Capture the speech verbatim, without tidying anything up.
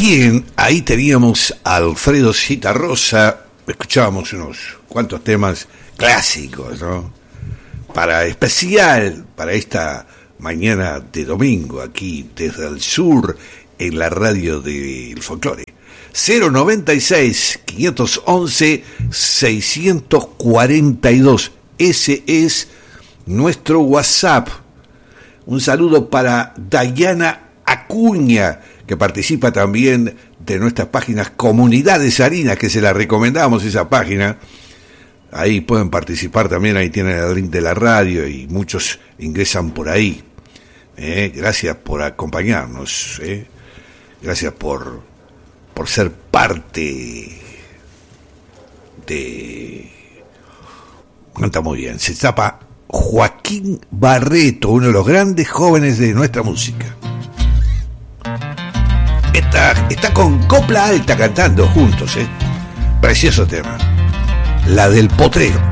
Bien, ahí teníamos a Alfredo Zitarrosa, escuchábamos unos cuantos temas clásicos, ¿no? Para especial, para esta mañana de domingo, aquí desde el sur, en la radio del folclore. cero noventa y seis, quinientos once, seiscientos cuarenta y dos, ese es nuestro WhatsApp. Un saludo para Dayana Acuña, que participa también de nuestras páginas Comunidades Harinas, que se la recomendamos esa página. Ahí pueden participar también, ahí tienen el link de la radio y muchos ingresan por ahí. Eh, gracias por acompañarnos, eh. gracias por, por ser parte de... Canta muy bien, se tapa Joaquín Barreto, uno de los grandes jóvenes de nuestra música. Está, está con Copla Alta cantando juntos, ¿eh? Precioso tema. La del Potrero.